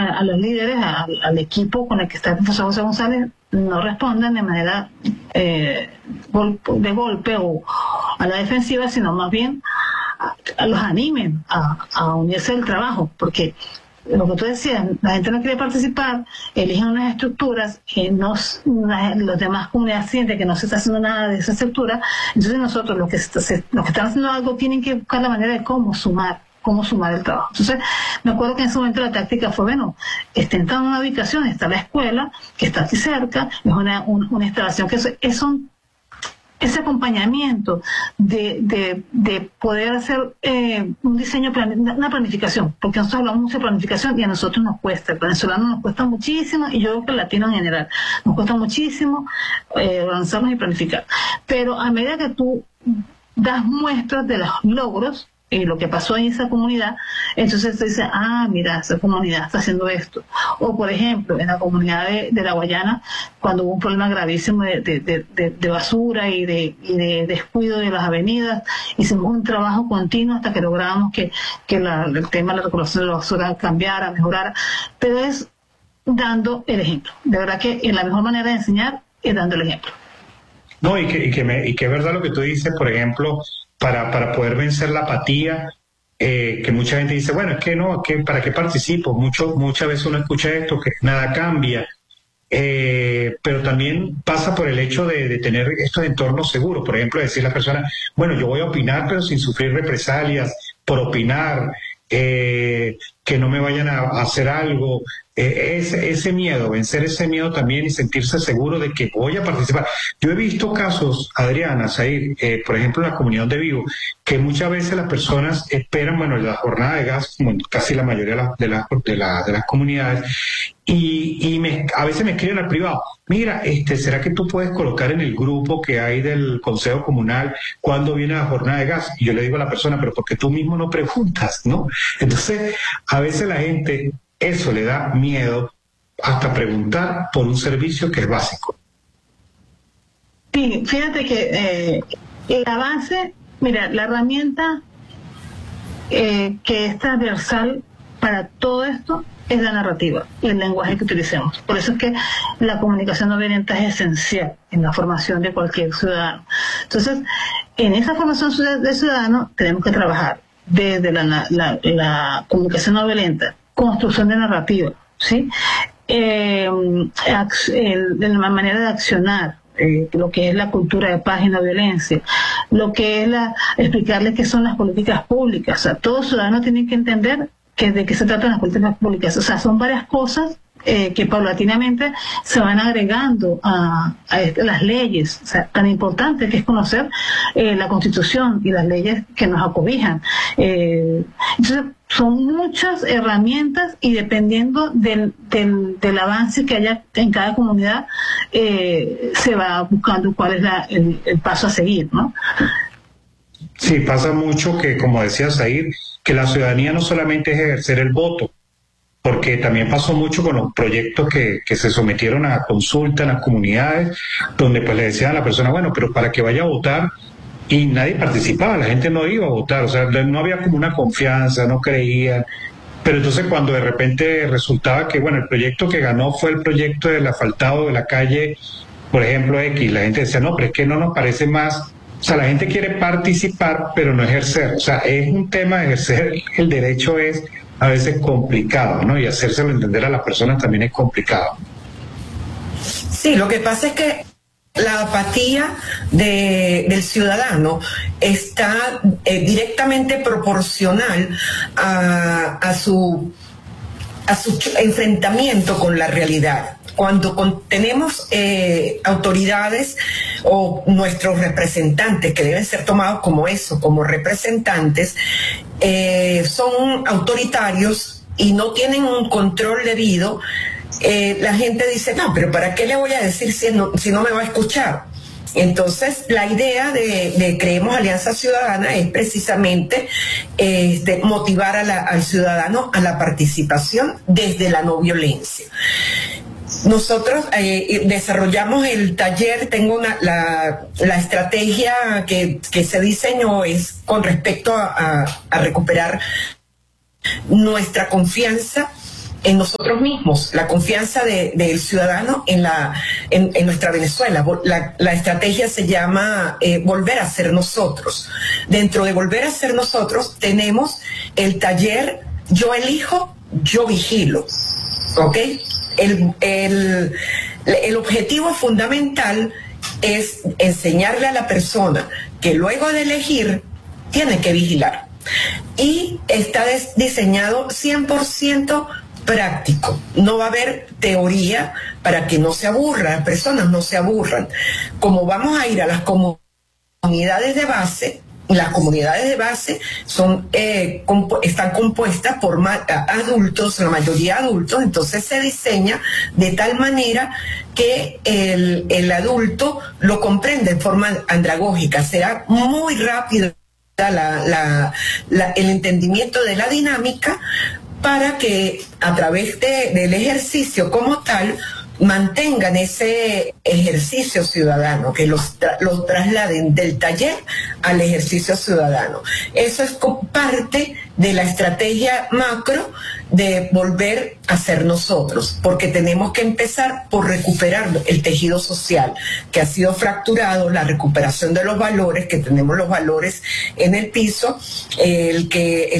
a los líderes, al equipo con el que está el profesor José González, no respondan de manera de golpe o a la defensiva, sino más bien los animen a unirse al trabajo, porque lo que tú decías, la gente no quiere participar, eligen unas estructuras que los demás comunidades sienten que no se está haciendo nada de esa estructura. Entonces nosotros, los que están haciendo algo, tienen que buscar la manera de cómo sumar el trabajo. Entonces me acuerdo que en ese momento la táctica fue, bueno, entrar en una ubicación, está la escuela que está aquí cerca, es una instalación que ese acompañamiento de poder hacer un diseño, una planificación, porque nosotros hablamos mucho de planificación y a nosotros nos cuesta, el venezolano nos cuesta muchísimo, y yo creo que el latino en general, nos cuesta muchísimo organizarnos y planificar. Pero a medida que tú das muestras de los logros, y lo que pasó en esa comunidad, entonces se dice, mira, esa comunidad está haciendo esto. O por ejemplo, en la comunidad de La Guayana, cuando hubo un problema gravísimo de basura y de descuido de las avenidas, hicimos un trabajo continuo hasta que logramos que el tema de la recolección de la basura cambiara, mejorara, pero es dando el ejemplo. De verdad que la mejor manera de enseñar es dando el ejemplo. No, y que es verdad lo que tú dices, por ejemplo, para poder vencer la apatía, que mucha gente dice, bueno, es que no, ¿para qué participo? Muchas veces uno escucha esto, que nada cambia, pero también pasa por el hecho de tener estos entornos seguros. Por ejemplo, decir a la persona, bueno, yo voy a opinar, pero sin sufrir represalias por opinar, que no me vayan a hacer algo. Ese miedo, vencer ese miedo también y sentirse seguro de que voy a participar. Yo he visto casos, Adriana, Zahir, por ejemplo en la comunidad donde vivo, que muchas veces las personas esperan, bueno, la jornada de gas, como casi la mayoría de las comunidades, y a veces me escriben al privado, mira, ¿será que tú puedes colocar en el grupo que hay del Consejo Comunal cuándo viene la jornada de gas? Y yo le digo a la persona, pero porque tú mismo no preguntas, ¿no? Entonces, a veces la gente, eso le da miedo hasta preguntar por un servicio que es básico. Sí, fíjate que el avance, mira, la herramienta que es transversal para todo esto es la narrativa y el lenguaje que utilicemos. Por eso es que la comunicación no violenta es esencial en la formación de cualquier ciudadano. Entonces, en esa formación de ciudadano tenemos que trabajar desde la comunicación no violenta, construcción de narrativa, ¿sí? De la manera de accionar, lo que es la cultura de paz y no violencia, lo que es explicarles qué son las políticas públicas. O sea, todo ciudadano tiene que entender de qué se tratan las políticas públicas. O sea, son varias cosas que paulatinamente se van agregando a las leyes. O sea, tan importante que es conocer la Constitución y las leyes que nos acobijan. Entonces, son muchas herramientas y dependiendo del avance que haya en cada comunidad, se va buscando cuál es el paso a seguir, ¿no? Sí, pasa mucho que, como decía Zahir, que la ciudadanía no solamente es ejercer el voto, porque también pasó mucho con los proyectos que se sometieron a consulta en las comunidades, donde pues le decían a la persona, bueno, pero para que vaya a votar, y nadie participaba, la gente no iba a votar, o sea, no había como una confianza, no creían. Pero entonces cuando de repente resultaba que, bueno, el proyecto que ganó fue el proyecto del asfaltado de la calle, por ejemplo, X, la gente decía, no, pero es que no nos parece más. O sea, la gente quiere participar, pero no ejercer. O sea, es un tema de ejercer el derecho, es a veces complicado, ¿no? Y hacérselo entender a las personas también es complicado. Sí, lo que pasa es que la apatía del ciudadano está directamente proporcional a su enfrentamiento con la realidad. Cuando tenemos autoridades o nuestros representantes, que deben ser tomados como eso, como representantes, son autoritarios y no tienen un control debido, la gente dice, no, pero ¿para qué le voy a decir si no me va a escuchar? Entonces, la idea de Creemos Alianza Ciudadana es precisamente motivar al ciudadano a la participación desde la no violencia. Nosotros desarrollamos el taller, tengo la estrategia que se diseñó es con respecto a recuperar nuestra confianza en nosotros mismos, la confianza del ciudadano en nuestra Venezuela. La estrategia se llama volver a ser nosotros. Dentro de volver a ser nosotros tenemos el taller Yo elijo, yo vigilo. ¿Ok? El objetivo fundamental es enseñarle a la persona que luego de elegir tiene que vigilar. Y está diseñado 100% práctico. No va a haber teoría para que no se aburra, las personas no se aburran. Como vamos a ir a las comunidades de base, las comunidades de base están compuestas por adultos, la mayoría adultos, entonces se diseña de tal manera que el adulto lo comprende en forma andragógica. Será muy rápido el entendimiento de la dinámica para que a través del ejercicio como tal mantengan ese ejercicio ciudadano, que los trasladen del taller al ejercicio ciudadano. Eso es parte de la estrategia macro de volver a ser nosotros, porque tenemos que empezar por recuperar el tejido social que ha sido fracturado, la recuperación de los valores, que tenemos los valores en el piso, el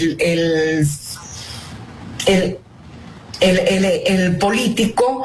político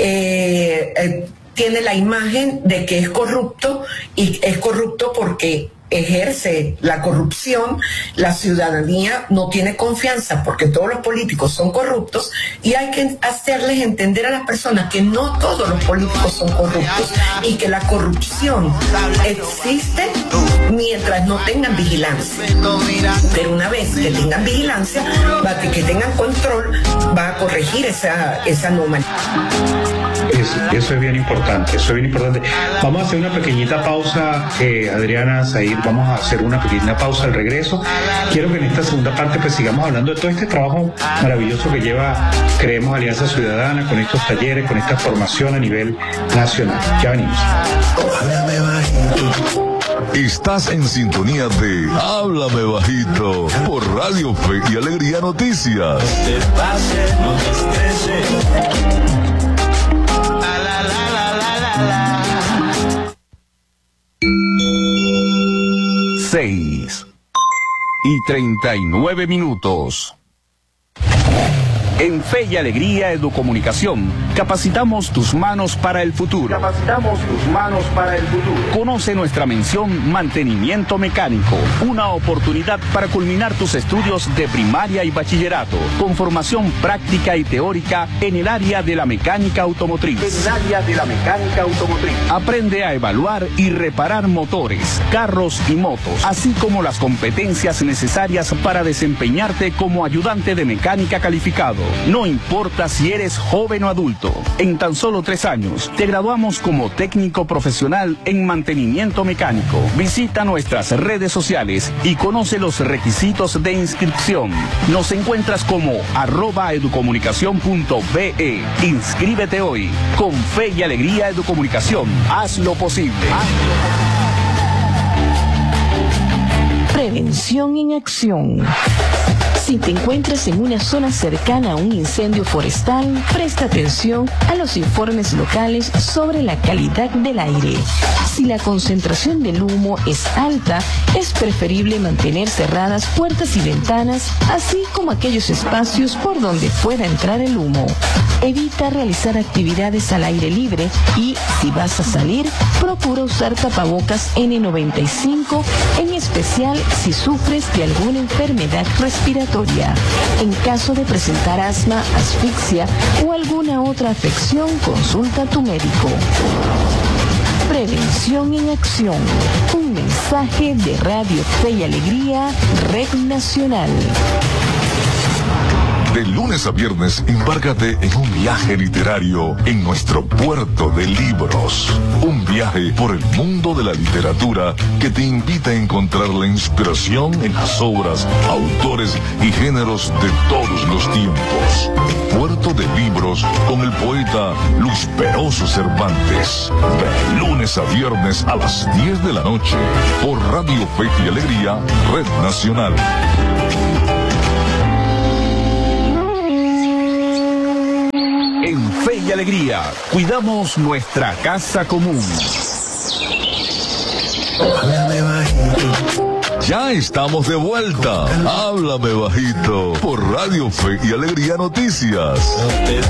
tiene la imagen de que es corrupto, y es corrupto porque ejerce la corrupción. La ciudadanía no tiene confianza porque todos los políticos son corruptos, y hay que hacerles entender a las personas que no todos los políticos son corruptos y que la corrupción existe mientras no tengan vigilancia. Pero una vez que tengan vigilancia, que tengan control, va a corregir esa anomalía. Eso es bien importante, Vamos a hacer una pequeñita pausa, Adriana, Said, vamos a hacer una pequeña pausa al regreso. Quiero que en esta segunda parte pues sigamos hablando de todo este trabajo maravilloso que lleva Creemos Alianza Ciudadana, con estos talleres, con esta formación a nivel nacional. Ya venimos. Estás en sintonía de Háblame Bajito por Radio Fe y Alegría Noticias. 6:39. En Fe y Alegría Educomunicación, capacitamos tus manos para el futuro. Conoce nuestra mención Mantenimiento Mecánico, una oportunidad para culminar tus estudios de primaria y bachillerato, con formación práctica y teórica en el área de la mecánica automotriz. Aprende a evaluar y reparar motores, carros y motos, así como las competencias necesarias para desempeñarte como ayudante de mecánica calificado. No importa si eres joven o adulto, en tan solo 3 años te graduamos como técnico profesional en mantenimiento mecánico. Visita nuestras redes sociales y conoce los requisitos de inscripción. Nos encuentras como @educomunicacion.be. Inscríbete hoy. Con Fe y Alegría Educomunicación, haz lo posible. Prevención en acción. Si te encuentras en una zona cercana a un incendio forestal, presta atención a los informes locales sobre la calidad del aire. Si la concentración del humo es alta, es preferible mantener cerradas puertas y ventanas, así como aquellos espacios por donde pueda entrar el humo. Evita realizar actividades al aire libre y, si vas a salir, procura usar tapabocas N95, en especial si sufres de alguna enfermedad respiratoria. En caso de presentar asma, asfixia o alguna otra afección, consulta a tu médico. Prevención en acción. Un mensaje de Radio Fe y Alegría, Red Nacional. De lunes a viernes, embárcate en un viaje literario en nuestro puerto de libros. Un viaje por el mundo de la literatura que te invita a encontrar la inspiración en las obras, autores y géneros de todos los tiempos. Puerto de Libros con el poeta Luis Peroso Cervantes. De lunes a viernes a las 10 de la noche por Radio Fe y Alegría, Red Nacional. En Fe y Alegría, cuidamos nuestra casa común. Ya estamos de vuelta. Háblame bajito por Radio Fe y Alegría Noticias.